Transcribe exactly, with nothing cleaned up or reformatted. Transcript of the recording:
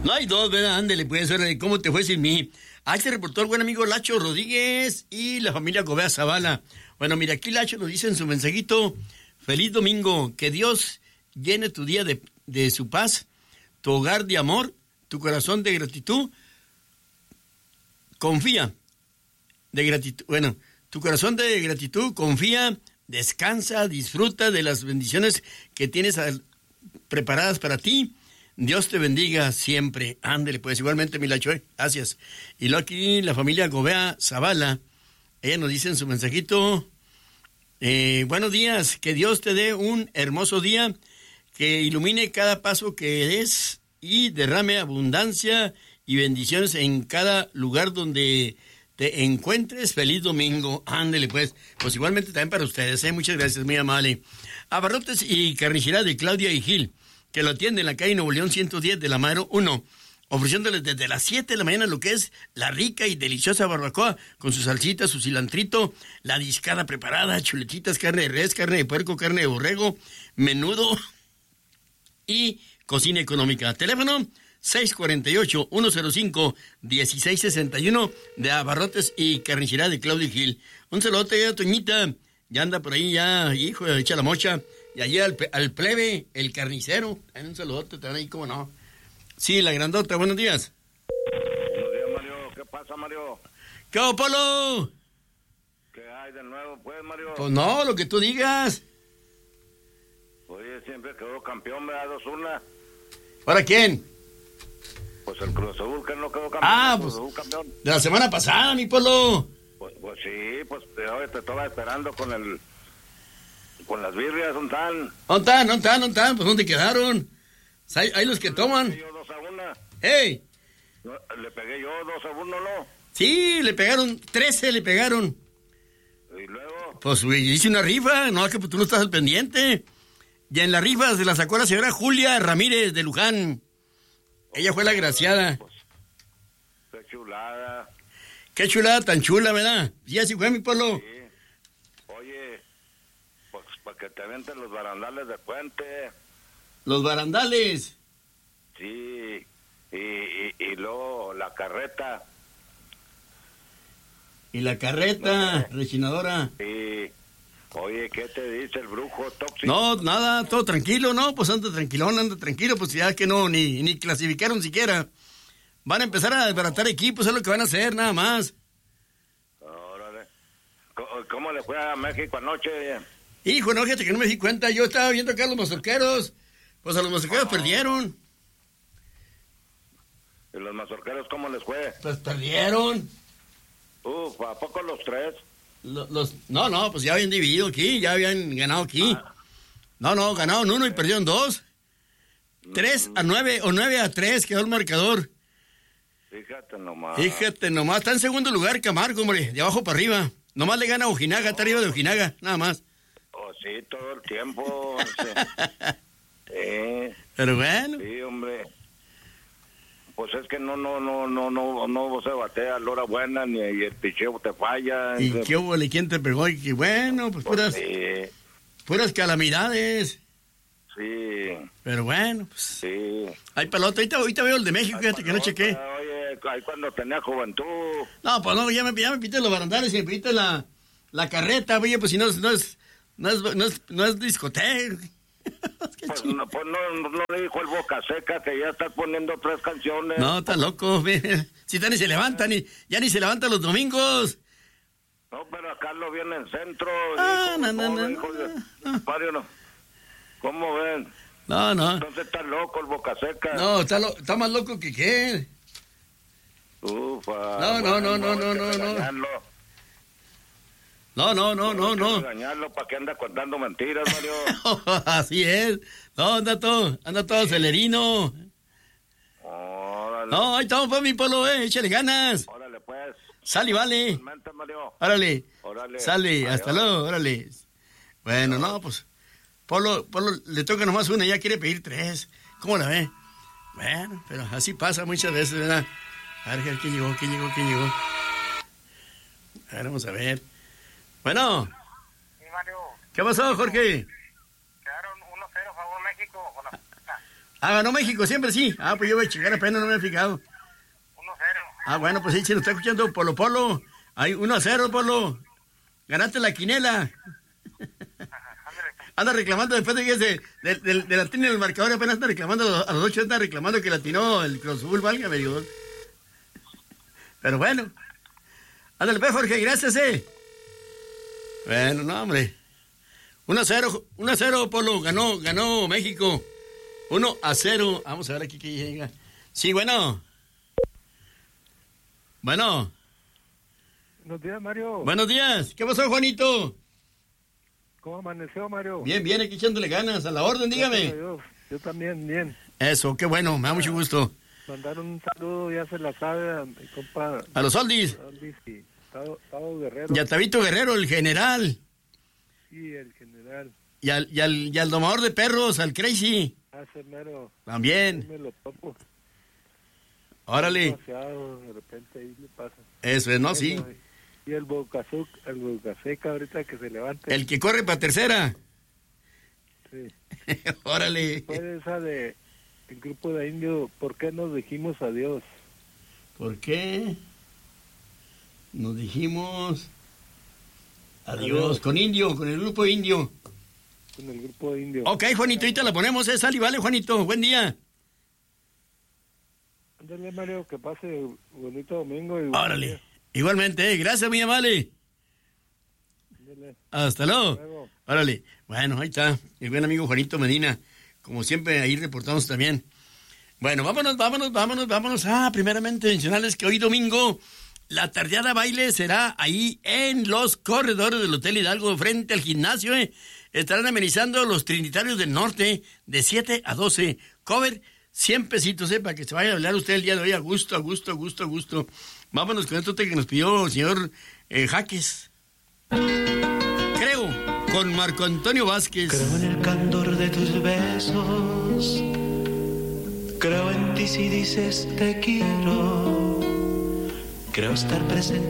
No hay dos, ¿verdad? Ándele, pues, órale, ¿cómo te fue sin mí? Ahí se reportó el buen amigo Lacho Rodríguez y la familia Gobea Zavala. Bueno, mira, aquí Lacho nos dice en su mensajito: feliz domingo, que Dios llene tu día de, de su paz, tu hogar de amor, tu corazón de gratitud. Confía, de gratitud, bueno, tu corazón de gratitud, confía, descansa, disfruta de las bendiciones que tienes al, preparadas para ti. Dios te bendiga siempre. Ándele, pues, igualmente, mi Lacho, ¿eh? Gracias. Y luego aquí la familia Gobea Zavala, ella nos dice en su mensajito: eh, buenos días, que Dios te dé un hermoso día, que ilumine cada paso que des y derrame abundancia y bendiciones en cada lugar donde te encuentres. Feliz domingo. Ándele, pues. Pues igualmente también para ustedes, ¿eh? Muchas gracias, muy amable. Abarrotes y carnicería de Claudia y Gil, que lo atiende en la calle Nuevo León ciento diez de la Madero uno, ofreciéndoles desde las siete de la mañana lo que es la rica y deliciosa barbacoa, con su salsita, su cilantrito, la discada preparada, chuletitas, carne de res, carne de puerco, carne de borrego, menudo y cocina económica. Teléfono seis cuatro ocho, uno cero cinco, uno seis seis uno de Abarrotes y carnicería de Claudia y Gil. Un saludote a Toñita, ya anda por ahí, ya, hijo, echa la mocha. Y allí al, al plebe, el carnicero. En un saludote, te van ahí, cómo no. Sí, la grandota, buenos días. Buenos días, Mario. ¿Qué pasa, Mario? ¿Qué hago, Polo? ¿Qué hay de nuevo, pues, Mario? Pues no, lo que tú digas. Oye, siempre quedó campeón, me da dos una. ¿Para quién? Pues el Cruz Azul, que no quedó campeón. Ah, Cruz pues, Azul, campeón. De la semana pasada, mi Polo. Pues, pues sí, pues hoy te estaba esperando con el... con las birrias, ¿dónde están? ¿Dónde están? ¿Dónde están? ¿Dónde están? Pues ¿dónde quedaron? Hay, hay los que toman. Le pegué yo dos a una. ¡Ey! No, le pegué yo dos a uno, ¿no? Sí, le pegaron, trece le pegaron. Y luego... Pues güey, hice una rifa, no, que pues, tú no estás al pendiente. Y en la rifa se la sacó la señora Julia Ramírez de Luján. Ella fue la agraciada. Pues, qué chulada. Qué chulada tan chula, ¿verdad? Sí, así fue, mi Polo. Sí. Oye, pues para que te avienten los barandales de puente. Los barandales. Sí, y, y, y luego la carreta. Y la carreta, No sé. rechinadora. Sí. Oye, ¿qué te dice el brujo tóxico? No, nada, todo tranquilo, ¿no? Pues anda tranquilón, anda tranquilo, pues ya que no, ni, ni clasificaron siquiera. Van a empezar a desbaratar equipos, es lo que van a hacer, nada más. Órale. ¿Cómo, cómo le fue a México anoche? Hijo, no, fíjate que no me di cuenta, yo estaba viendo acá a los mazorqueros. Pues a los mazorqueros Ah. perdieron. ¿Y los mazorqueros cómo les fue? Pues perdieron. Uf, ¿a poco los tres? Los, los, no, no, pues ya habían dividido aquí, ya habían ganado aquí. Ah. No, no, ganaron uno y perdieron dos. Tres a nueve o nueve a tres quedó el marcador. Fíjate nomás. Fíjate nomás, está en segundo lugar Camargo, hombre, de abajo para arriba. Nomás le gana a Ojinaga, está arriba de Ojinaga, nada más. Oh, sí, todo el tiempo. Sí. Sí, Pero bueno, sí, hombre. Pues es que no, no, no, no, no, no se batea a la hora buena, ni el picheo te falla. ¿y Entonces, qué hubo? ¿Quién te pegó? Y que bueno, pues pues, puras, sí, puras calamidades. sí, Pero bueno, pues sí. hay pelota. Ahorita, ahorita veo el de México, fíjate que no chequé. Oye, ahí cuando tenía juventud. No, pues no, ya me, ya me pité los barandales y me pité la, la carreta, oye, pues si no, no es, no es, no es, no es discoteca. Pues, no, pues no, no le dijo el Boca Seca que ya está poniendo tres canciones. No, está loco, ve. Si está ni se levanta, ni, ya ni se levanta los domingos. No, pero acá lo viene en centro. Ah, hijo, no, no, pobre, no, hijo de- no. Mario, no. ¿Cómo ven? No, no. Entonces está loco el Boca Seca. No, está, lo, está más loco que qué. Ufa. No, no, no, no, hay no, que no, no. regañarlo. No, no, no, no, Hay que no. regañarlo para que anda contando mentiras, Mario. Así es. No, anda todo, anda todo acelerino. Órale. No, ahí estamos, pues, mi Polo, eh, échale ganas. Órale, pues. Sale, vale. Igualmente, Mario. Órale. Órale. Sale, Adiós. hasta luego, órale. Bueno, no, pues, Polo, Polo le toca nomás una, ya quiere pedir tres. ¿Cómo la ve? Bueno, pero así pasa muchas veces, ¿verdad? A ver, ¿quién llegó? ¿Quién llegó? ¿Quién llegó? A ver, vamos a ver. Bueno, Sí, Mario, ¿qué pasó, Jorge? quedaron uno cero favor México con la... Ah, ganó México, siempre sí. Ah, pues yo voy a checar apenas, no me he fijado. uno cero. Ah, bueno, pues ahí se lo está escuchando Polo Polo. Hay uno a cero, Polo. Ganaste la quinela. Anda reclamando después de que se, de, de, de la tiene el marcador, apenas anda reclamando, a los ocho anda reclamando que la atinó el Cruz Azul, válgame Dios. Pero bueno. Ándale, pues, Jorge, gracias, eh. Bueno, no, hombre. uno a cero, uno a cero, Polo, ganó, ganó México. uno a cero. Vamos a ver aquí que llega. Sí, bueno. Bueno. Buenos días, Mario. Buenos días. ¿Qué pasó, Juanito? ¿Cómo amaneció, Mario? Bien, bien, aquí echándole ganas. A la orden, dígame. Yo, yo también, bien. Eso, qué bueno, me da mucho gusto. Mandar un saludo, ya se la sabe, a mi compa. A los Oldis. Oldis y Tavo, Tavo Guerrero. Y a Tabito Guerrero, el general. Sí, el general. Y al, y al, y al domador de perros, al Crazy. Hace mero. También. Me lo topo. Órale. Demasiado, de repente ahí le pasa. Eso es, no, sí. Y el Bocazuc, el Bocaseca ahorita que se levante. El que corre para tercera. Sí. Órale. Fue esa de el grupo de indio, ¿por qué nos dijimos adiós? ¿Por qué? Nos dijimos adiós, adiós. Con indio, con el grupo indio. Con el grupo de indio. Ok, Juanito, ahorita la ponemos, eh, sal y vale, Juanito, buen día. Ándale, Mario, que pase bonito domingo. Y órale, día. Igualmente, eh, gracias, mi amable. Ándale. Hasta luego. luego. Órale, bueno, ahí está, el buen amigo Juanito Medina, como siempre ahí reportamos también. Bueno, vámonos, vámonos, vámonos, vámonos. Ah, primeramente mencionarles que hoy domingo la tardeada baile será ahí en los corredores del Hotel Hidalgo frente al gimnasio, eh. Estarán amenizando los Trinitarios del Norte de siete a doce. Cover cien pesitos, eh, para que se vaya a hablar usted el día de hoy a gusto, a gusto, a gusto, a gusto. Vámonos con esto que nos pidió el señor eh, Jaques. Creo, con Marco Antonio Vázquez. Creo en el candor de tus besos. Creo en ti si dices te quiero. Creo estar presente